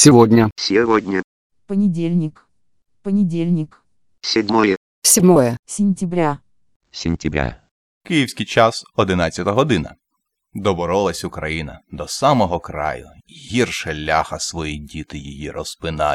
Сегодня. Сегодня. Понедельник. Понедельник. 7 Сентября. сентября. Київський час 11 година. Доборолась Україна до самого краю. Гірше ляха свої діти її розпинають.